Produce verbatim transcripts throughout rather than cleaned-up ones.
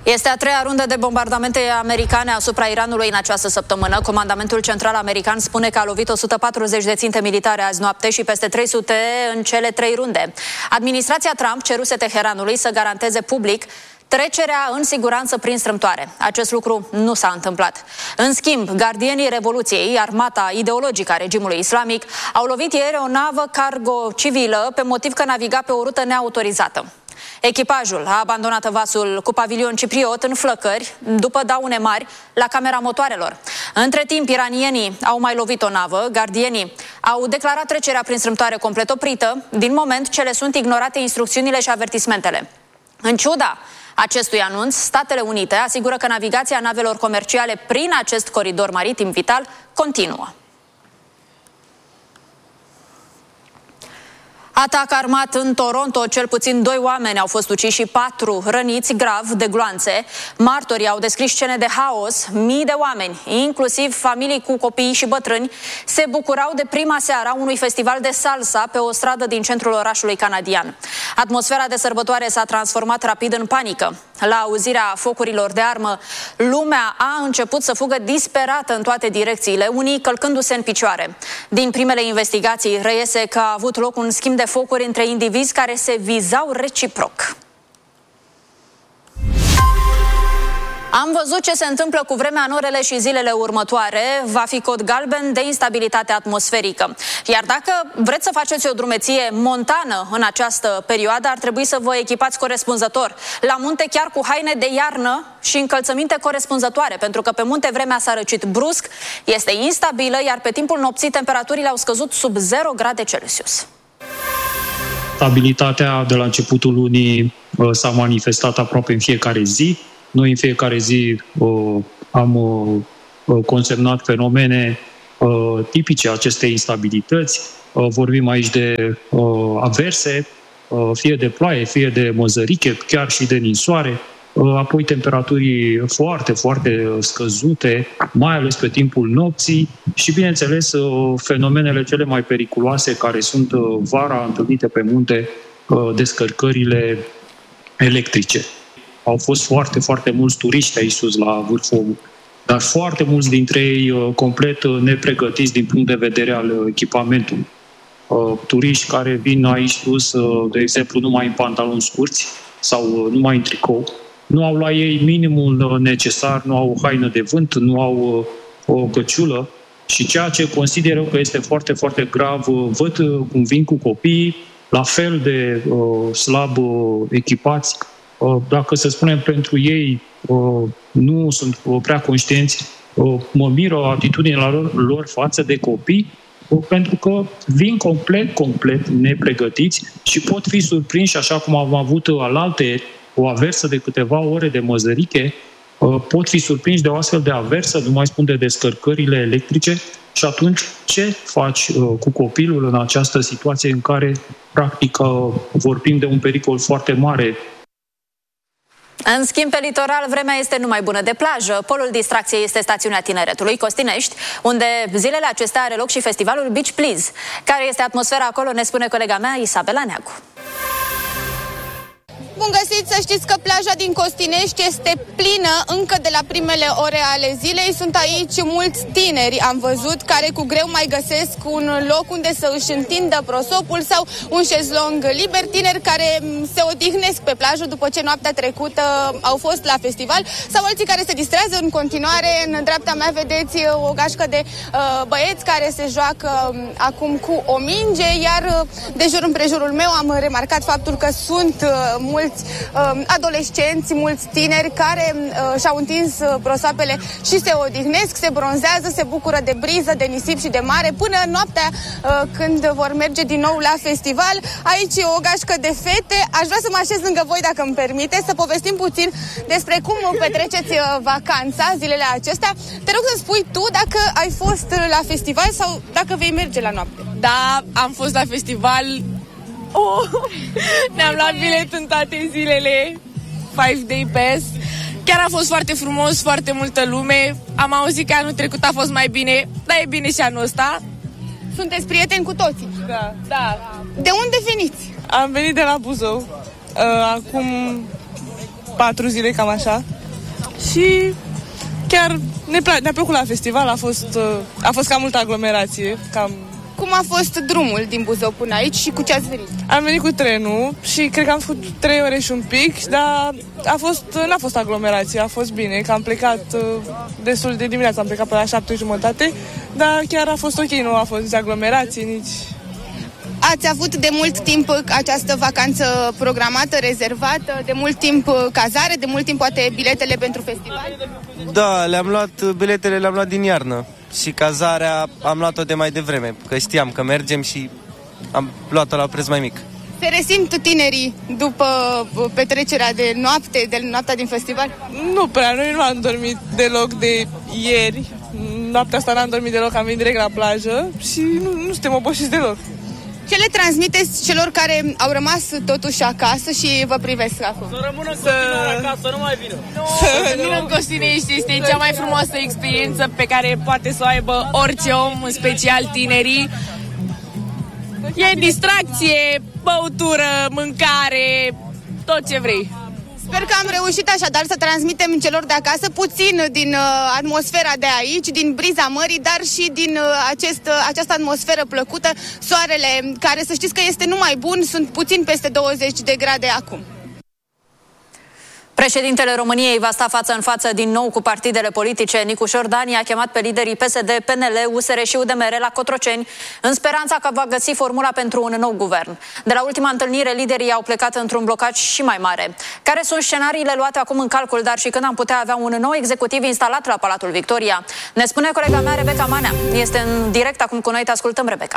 Este a treia rundă de bombardamente americane asupra Iranului în această săptămână. Comandamentul Central American spune că a lovit o sută patruzeci de ținte militare azi noapte și peste trei sute în cele trei runde. Administrația Trump ceruse Teheranului să garanteze public trecerea în siguranță prin strâmtoare. Acest lucru nu s-a întâmplat. În schimb, gardienii Revoluției, armata ideologică a regimului islamic, au lovit ieri o navă cargo civilă pe motiv că naviga pe o rută neautorizată. Echipajul a abandonat vasul cu pavilion cipriot în flăcări după daune mari la camera motoarelor. Între timp, iranienii au mai lovit o navă, gardienii au declarat trecerea prin strâmtoare complet oprită, din moment ce le sunt ignorate instrucțiunile și avertismentele. În ciuda acestui anunț, Statele Unite asigură că navigația navelor comerciale prin acest coridor maritim vital continuă. Atac armat în Toronto, cel puțin doi oameni au fost uciși și patru răniți grav de gloanțe. Martorii au descris scene de haos. Mii de oameni, inclusiv familii cu copii și bătrâni, se bucurau de prima seară a unui festival de salsa pe o stradă din centrul orașului canadian. Atmosfera de sărbătoare s-a transformat rapid în panică. La auzirea focurilor de armă, lumea a început să fugă disperată în toate direcțiile, unii călcându-se în picioare. Din primele investigații reiese că a avut loc un schimb de focuri între indivizi care se vizau reciproc. Am văzut ce se întâmplă cu vremea în orele și zilele următoare. Va fi cod galben de instabilitate atmosferică. Iar dacă vreți să faceți o drumeție montană în această perioadă, ar trebui să vă echipați corespunzător. La munte chiar cu haine de iarnă și încălțăminte corespunzătoare, pentru că pe munte vremea s-a răcit brusc, este instabilă, iar pe timpul nopții temperaturile au scăzut sub zero grade Celsius. Stabilitatea de la începutul lunii s-a manifestat aproape în fiecare zi. Noi în fiecare zi uh, am uh, consemnat fenomene uh, tipice acestei instabilități. Uh, vorbim aici de uh, averse, uh, fie de ploaie, fie de măzăriche, chiar și de ninsoare. Uh, apoi temperaturi foarte, foarte scăzute, mai ales pe timpul nopții și, bineînțeles, uh, fenomenele cele mai periculoase care sunt uh, vara întâlnite pe munte, uh, descărcările electrice. Au fost foarte, foarte mulți turiști aici sus la vârful, dar foarte mulți dintre ei complet nepregătiți din punct de vedere al echipamentului. Turiști care vin aici sus, de exemplu, numai în pantaloni scurți sau numai în tricou, nu au la ei minimul necesar, nu au o haină de vânt, nu au o căciulă și ceea ce consider că este foarte, foarte grav, văd cum vin cu copiii, la fel de slab echipați. Dacă, să spunem, pentru ei nu sunt prea conștienți, mă miră atitudinea lor, lor față de copii, pentru că vin complet, complet nepregătiți și pot fi surprinși, așa cum am avut alaltăieri, o aversă de câteva ore de măzăriche, pot fi surprinși de o astfel de aversă, nu mai spun de descărcările electrice, și atunci ce faci cu copilul în această situație în care, practic, vorbim de un pericol foarte mare? În schimb, pe litoral, vremea este numai bună de plajă. Polul distracției este stațiunea Tineretului, Costinești, unde zilele acestea are loc și festivalul Beach Please. Care este atmosfera acolo, ne spune colega mea, Isabela Neagu. Bun găsit, să știți că plaja din Costinești este plină încă de la primele ore ale zilei. Sunt aici mulți tineri, am văzut, care cu greu mai găsesc un loc unde să își întindă prosopul sau un șezlong liber. Tineri care se odihnesc pe plajă după ce noaptea trecută au fost la festival, sau alții care se distrează în continuare. În dreapta mea vedeți o gașcă de uh, băieți care se joacă uh, acum cu o minge, iar uh, de jur împrejurul meu am remarcat faptul că sunt uh, mulți uh, adolescenți, mulți tineri care uh, și-au întins uh, prosoapele și se odihnesc, se bronzează, se bucură de briză, de nisip și de mare până noaptea uh, când vor merge din nou la festival. Aici o gașcă de fete. Aș vrea să mă așez lângă voi, dacă îmi permite, să povestim puțin despre cum petreceți uh, vacanța, zilele acestea. Te rog să-mi spui tu dacă ai fost la festival sau dacă vei merge la noapte. Da, am fost la festival. Oh, ne-am luat bilet în toate zilele, five day pass. Chiar a fost foarte frumos, foarte multă lume. Am auzit că anul trecut a fost mai bine, dar e bine și anul ăsta. Sunteți prieteni cu toții? Da, da. De unde veniți? Am venit de la Buzău, uh, acum patru zile, cam așa. și chiar ne ne-a plăcut la festival, a fost, a fost cam multă aglomerație. Cam... Cum a fost drumul din Buzău până aici și cu ce ați venit? Am venit cu trenul și cred că am făcut trei ore și un pic, dar a fost, n-a fost aglomerație, a fost bine, că am plecat destul de dimineață, am plecat pe la șapte jumătate, dar chiar a fost ok, nu a fost aglomerație nici... Ați avut de mult timp această vacanță programată, rezervată, de mult timp cazare, de mult timp poate biletele pentru festival? Da, le-am luat, biletele le-am luat din iarnă și cazarea am luat-o de mai devreme, că știam că mergem și am luat-o la preț mai mic. Se resimt tinerii după petrecerea de noapte, de noaptea din festival? Nu prea, noi nu am dormit deloc de ieri, noaptea asta n-am dormit deloc, am venit direct la plajă și nu, nu suntem obosiți deloc. Ce le transmiteți celor care au rămas totuși acasă și vă privesc acum? Să rămână să... acasă, nu mai vină. Nu, să vină în Costinești, este cea mai frumoasă experiență pe care poate să o aibă orice om, în special tinerii. E distracție, băutură, mâncare, tot ce vrei. Sper că am reușit așadar să transmitem celor de acasă puțin din uh, atmosfera de aici, din briza mării, dar și din uh, acest, uh, această atmosferă plăcută. Soarele, care să știți că este numai bun, sunt puțin peste douăzeci de grade acum. Președintele României va sta față în față din nou cu partidele politice. Nicu Șordani a chemat pe liderii P S D, P N L, U S R și U D M R la Cotroceni, în speranța că va găsi formula pentru un nou guvern. De la ultima întâlnire, liderii au plecat într-un blocaj și mai mare. Care sunt scenariile luate acum în calcul, dar și când am putea avea un nou executiv instalat la Palatul Victoria? Ne spune colega mea, Rebecca Manea. Este în direct acum cu noi, te ascultăm, Rebecca.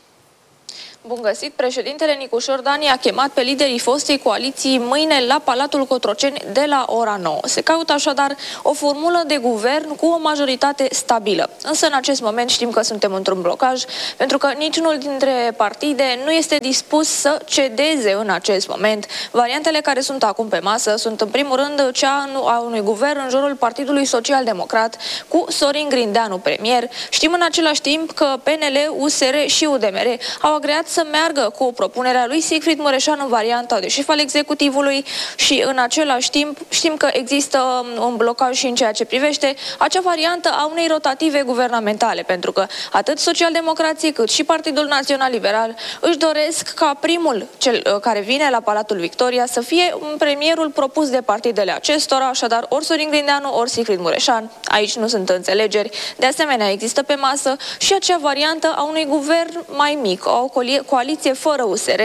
Bun găsit! Președintele Nicu Șordani a chemat pe liderii fostei coaliții mâine la Palatul Cotroceni de la ora nouă. Se caută așadar o formulă de guvern cu o majoritate stabilă. Însă în acest moment știm că suntem într-un blocaj, pentru că niciunul dintre partide nu este dispus să cedeze în acest moment. Variantele care sunt acum pe masă sunt în primul rând cea a unui guvern în jurul Partidului Social Democrat cu Sorin Grindeanu premier. Știm în același timp că P N L, U S R și U D M R au agreat să meargă cu propunerea lui Sigfrid Mureșan în varianta de șef al executivului și în același timp știm că există un blocaj și în ceea ce privește acea variantă a unei rotative guvernamentale, pentru că atât socialdemocrații cât și Partidul Național Liberal își doresc ca primul cel care vine la Palatul Victoria să fie premierul propus de partidele acestora, așadar ori Sorin Grindeanu, ori Sigfrid Mureșan. Aici nu sunt înțelegeri. De asemenea, există pe masă și acea variantă a unui guvern mai mic, o coaliție fără U S R,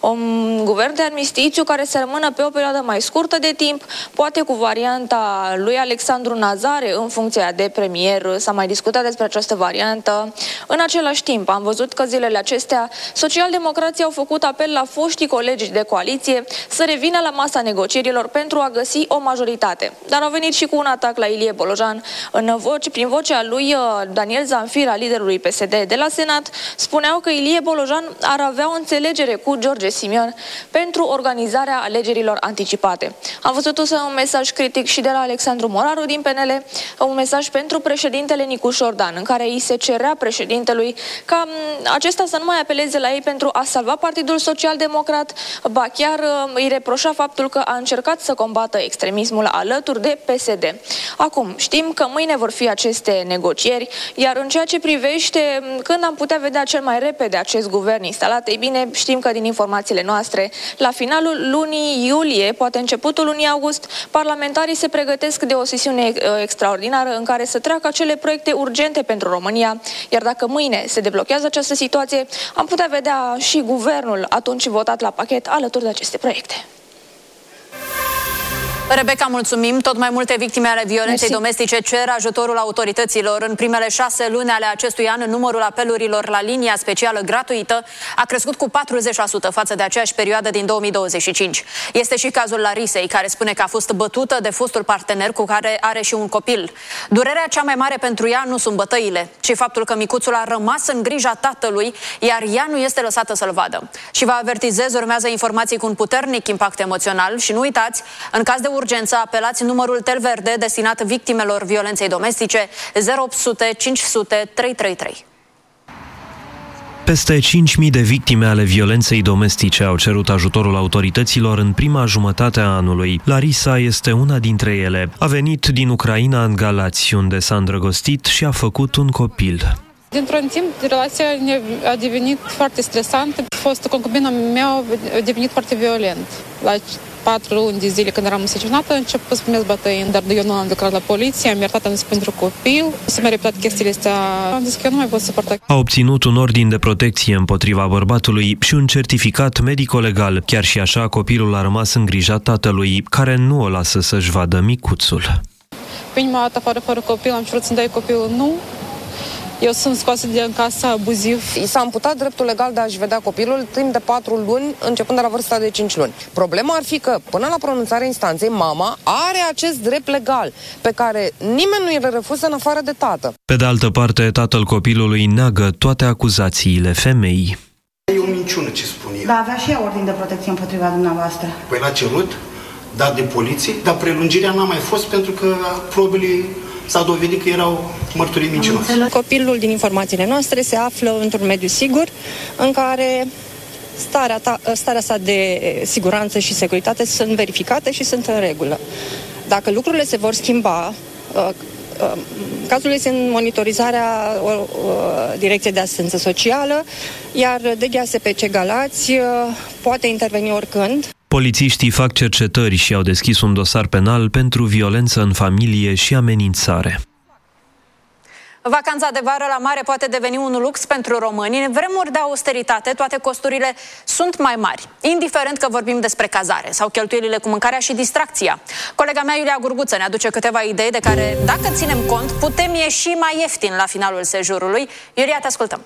un guvern de armistițiu care să rămână pe o perioadă mai scurtă de timp, poate cu varianta lui Alexandru Nazare în funcția de premier. S-a mai discutat despre această variantă. În același timp, am văzut că zilele acestea socialdemocrații au făcut apel la foștii colegi de coaliție să revină la masa negocierilor pentru a găsi o majoritate. Dar au venit și cu un atac la Ilie Bolojan. În voce, prin vocea lui Daniel Zanfira, liderului P S D de la Senat, spuneau că Ilie Bolojan ar avea o înțelegere cu George Simion pentru organizarea alegerilor anticipate. Am văzut însă un mesaj critic și de la Alexandru Moraru din P N L, un mesaj pentru președintele Nicu Șordan, în care îi se cerea președintelui ca acesta să nu mai apeleze la ei pentru a salva Partidul Social Democrat, ba chiar îi reproșa faptul că a încercat să combată extremismul alături de P S D. Acum, știm că mâine vor fi aceste negocieri, iar în ceea ce privește când am putea vedea cel mai repede acest guvern instalat, ei bine, știm că din informațiile noastre, la finalul lunii iulie, poate începutul lunii august, parlamentarii se pregătesc de o sesiune extraordinară în care să treacă acele proiecte urgente pentru România, iar dacă mâine se deblochează această situație, am putea vedea și guvernul atunci votat la pachet alături de aceste proiecte. Rebecca, mulțumim. Tot mai multe victime ale violenței Mersi. domestice cer ajutorul autorităților. În primele șase luni ale acestui an, numărul apelurilor la linia specială gratuită a crescut cu patruzeci la sută față de aceeași perioadă din două mii douăzeci și cinci. Este și cazul Larisei, care spune că a fost bătută de fostul partener cu care are și un copil. Durerea cea mai mare pentru ea nu sunt bătăile, ci faptul că micuțul a rămas în grija tatălui, iar ea nu este lăsată să-l vadă. Și vă avertizez, urmează informații cu un puternic impact emoțional și nu uitați, în caz de urgență, apelați numărul Tel Verde destinat victimelor violenței domestice zero opt sute cinci sute trei trei trei. Peste cinci mii de victime ale violenței domestice au cerut ajutorul autorităților în prima jumătate a anului. Larisa este una dintre ele. A venit din Ucraina în Galați, unde s-a îndrăgostit și a făcut un copil. Dintr-un timp, relația a devenit foarte stresantă. Fostul concubinul meu a devenit foarte violent. La patru luni de zile, când eram însăcinată, a început să primesc bătăi, dar eu nu am declarat la poliție, am iertat însă pentru copil. Să mi-a repetat chestiile astea, am zis că eu nu mai pot suporta. A obținut un ordin de protecție împotriva bărbatului și un certificat medico-legal. Chiar și așa, copilul a rămas în grija tatălui, care nu o lasă să-și vadă micuțul. Prima dată afară fără copil, am cerut să-mi dai copilul, nu. Eu sunt scoasă din casă abuziv. I s-a amputat dreptul legal de a-și vedea copilul timp de patru luni, începând de la vârsta de cinci luni. Problema ar fi că, până la pronunțarea instanței, mama are acest drept legal, pe care nimeni nu îl refuză în afară de tată. Pe de altă parte, tatăl copilului neagă toate acuzațiile femeii. E o minciună ce spun eu. Da, avea și ea ordin de protecție împotriva dumneavoastră. Păi l-a cerut, dat de poliție, dar prelungirea n-a mai fost pentru că probele s-a dovedit că erau mărturii mincinoase. Copilul, din informațiile noastre, se află într-un mediu sigur în care starea, ta, starea sa de siguranță și securitate sunt verificate și sunt în regulă. Dacă lucrurile se vor schimba, cazul este în monitorizarea Direcției de Asistență Socială, iar D G A S P C Galați poate interveni oricând. Polițiștii fac cercetări și au deschis un dosar penal pentru violență în familie și amenințare. Vacanța de vară la mare poate deveni un lux pentru români. În vremuri de austeritate, toate costurile sunt mai mari, indiferent că vorbim despre cazare sau cheltuielile cu mâncarea și distracția. Colega mea, Iulia Gurguță, ne aduce câteva idei de care, dacă ținem cont, putem ieși mai ieftin la finalul sejurului. Iulia, te ascultăm.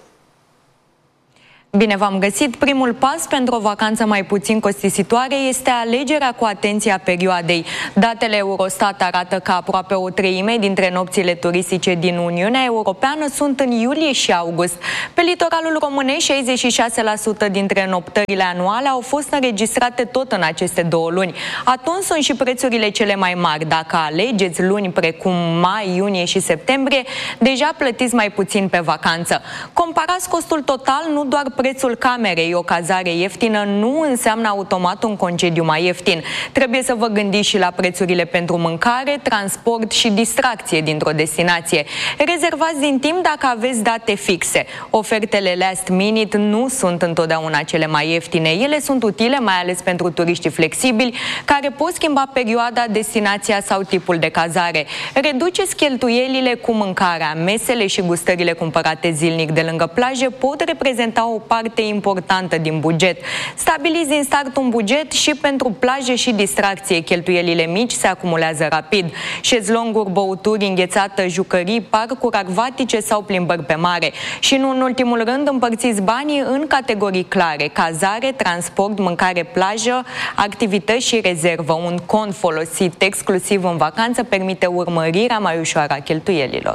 Bine v-am găsit! Primul pas pentru o vacanță mai puțin costisitoare este alegerea cu atenție a perioadei. Datele Eurostat arată că aproape o treime dintre nopțile turistice din Uniunea Europeană sunt în iulie și august. Pe litoralul românesc, șaizeci și șase la sută dintre noptările anuale au fost înregistrate tot în aceste două luni. Atunci sunt și prețurile cele mai mari. Dacă alegeți luni precum mai, iunie și septembrie, deja plătiți mai puțin pe vacanță. Comparați costul total, nu doar prețul camerei. O cazare ieftină nu înseamnă automat un concediu mai ieftin. Trebuie să vă gândiți și la prețurile pentru mâncare, transport și distracție dintr-o destinație. Rezervați din timp dacă aveți date fixe. Ofertele last minute nu sunt întotdeauna cele mai ieftine. Ele sunt utile, mai ales pentru turiștii flexibili, care pot schimba perioada, destinația sau tipul de cazare. Reduceți cheltuielile cu mâncarea. Mesele și gustările cumpărate zilnic de lângă plaje pot reprezenta o parte importantă din buget. Stabiliți din start un buget și pentru plaje și distracție. Cheltuielile mici se acumulează rapid. Șezlonguri, băuturi, înghețată, jucării, parcuri acvatice sau plimbări pe mare. Și nu în ultimul rând, împărțiți banii în categorii clare: cazare, transport, mâncare, plajă, activități și rezervă. Un cont folosit exclusiv în vacanță permite urmărirea mai ușoară a cheltuielilor.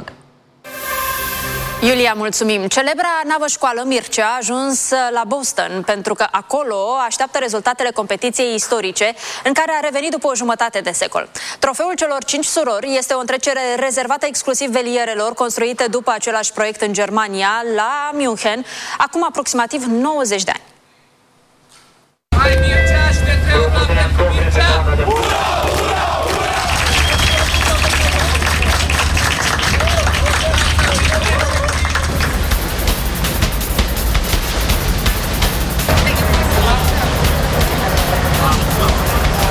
Iulia, mulțumim! Celebra navășcoală Mircea a ajuns la Boston pentru că acolo așteaptă rezultatele competiției istorice în care a revenit după o jumătate de secol. Trofeul celor cinci surori este o întrecere rezervată exclusiv velierelor construite după același proiect în Germania, la München, acum aproximativ nouăzeci de ani. Hai, Mircea, și te trec,